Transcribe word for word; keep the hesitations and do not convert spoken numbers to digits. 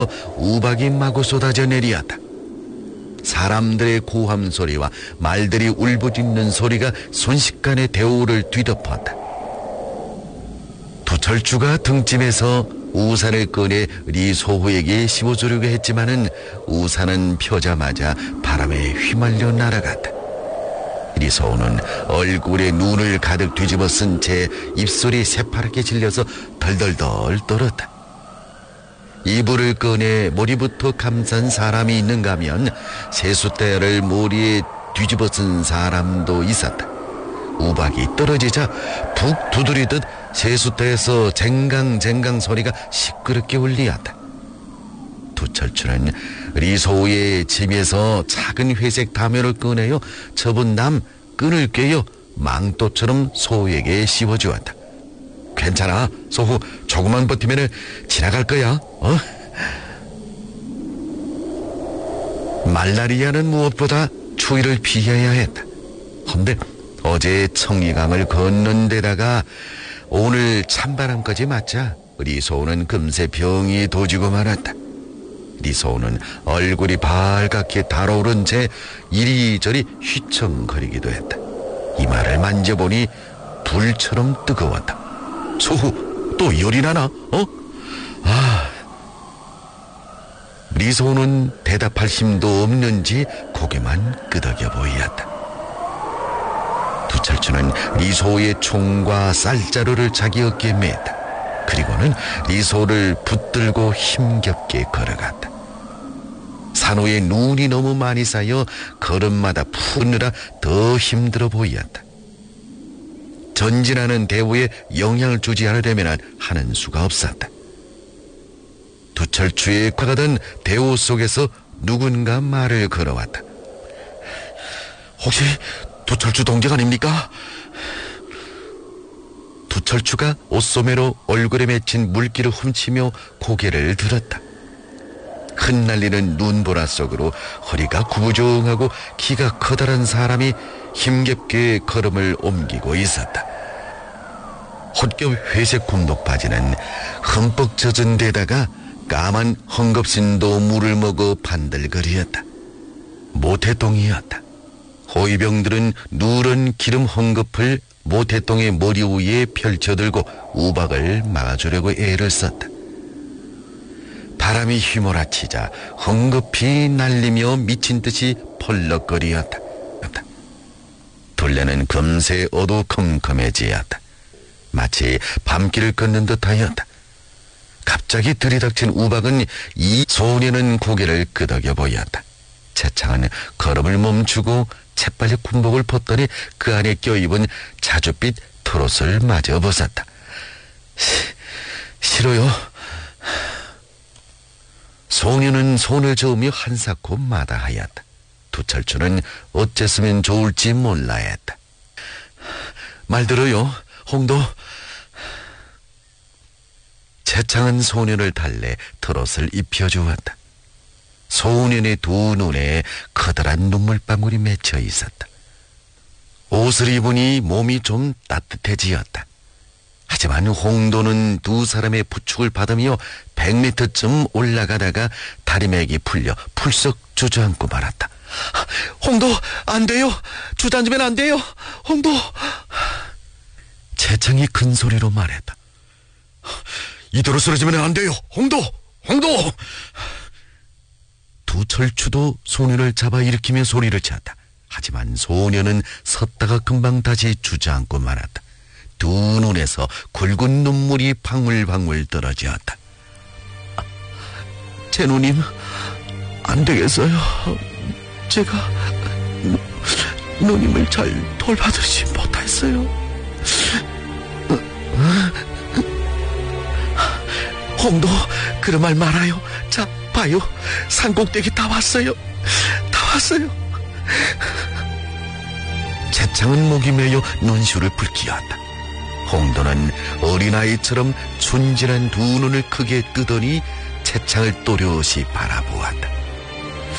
우박이 마구 쏟아져 내리었다. 사람들의 고함 소리와 말들이 울부짖는 소리가 순식간에 대오를 뒤덮었다. 두철주가 등짐에서 우산을 꺼내 리소호에게 씌워주려고 했지만은 우산은 펴자마자 바람에 휘말려 날아갔다. 리소호는 얼굴에 눈을 가득 뒤집어 쓴 채 입술이 새파랗게 질려서 덜덜덜 떨었다. 이불을 꺼내 머리부터 감싼 사람이 있는가 하면 세숫대야를 머리에 뒤집어 쓴 사람도 있었다. 우박이 떨어지자 푹 두드리듯 세숫대에서 쟁강쟁강 소리가 시끄럽게 울리었다. 두철추는 리소의 짐에서 작은 회색 담요를 꺼내어 접은 남 끈을 꿰어 망토처럼 소에게 씌워주었다. 괜찮아, 소후. 조금만 버티면 지나갈 거야. 어? 말라리아는 무엇보다 추위를 피해야 했다. 헌데 어제 청리강을 건넌 데다가 오늘 찬바람까지 맞자 리소는 금세 병이 도지고 말았다. 리소는 얼굴이 발갛게 달아오른 채 이리저리 휘청거리기도 했다. 이마를 만져보니 불처럼 뜨거웠다. 소후, 또 열이 나나? 어? 아... 리소는 대답할 힘도 없는지 고개만 끄덕여 보이었다. 두철주는 리소의 총과 쌀자루를 자기 어깨에 맸다. 그리고는 리소를 붙들고 힘겹게 걸어갔다. 산호에 눈이 너무 많이 쌓여 걸음마다 푸느라 더 힘들어 보였다. 전진하는 대우에 영향을 주지 않으려면 하는 수가 없었다. 두철추에 가던 대우 속에서 누군가 말을 걸어왔다. 혹시 두철추 동생 아닙니까? 두철추가 옷소매로 얼굴에 맺힌 물기를 훔치며 고개를 들었다. 흩날리는 눈보라 속으로 허리가 구부정하고 키가 커다란 사람이 힘겹게 걸음을 옮기고 있었다. 헛겹 회색 군복 바지는 흠뻑 젖은 데다가 까만 헝겊신도 물을 먹어 반들거리었다. 모태똥이었다. 호위병들은 누런 기름 헝겊을 모태똥의 머리 위에 펼쳐들고 우박을 막아주려고 애를 썼다. 바람이 휘몰아치자 헝겊이 날리며 미친 듯이 펄럭거리었다. 둘레는 금세 어두컴컴해지었다. 마치 밤길을 걷는 듯하였다. 갑자기 들이닥친 우박은 이 소년은 고개를 끄덕여 보였다. 채창은 걸음을 멈추고 재빨리 군복을 벗더니 그 안에 껴입은 자줏빛 트롯을 마저 벗었다. 시, 싫어요. 소년은 손을 저으며 한사코 마다하였다. 두철추는 어째서면 좋을지 몰라 했다. 말 들어요, 홍도. 채창은 소년을 달래 트롯을 입혀주었다. 소년의 두 눈에 커다란 눈물방울이 맺혀 있었다. 옷을 입으니 몸이 좀 따뜻해지었다. 하지만 홍도는 두 사람의 부축을 받으며 백 미터쯤 올라가다가 다리맥이 풀려 풀썩 주저앉고 말았다. 홍도, 안 돼요. 주저앉으면 안 돼요. 홍도. 채창이 큰 소리로 말했다. 이대로 쓰러지면 안 돼요. 홍도, 홍도. 두철추도 소년을 잡아 일으키며 소리를 쳤다. 하지만 소년은 섰다가 금방 다시 주저앉고 말았다. 두 눈에서 굵은 눈물이 방울방울 떨어지었다. 제 누님, 안 되겠어요. 제가 누, 누님을 잘 돌봐주지 못했어요. 홍도, 그런 말 말아요. 자, 봐요. 산꼭대기 다 왔어요. 다 왔어요. 채창은 목이 메여 눈시울을 붉히었다. 홍도는 어린아이처럼 순진한 두 눈을 크게 뜨더니 채창을 또렷이 바라보았다.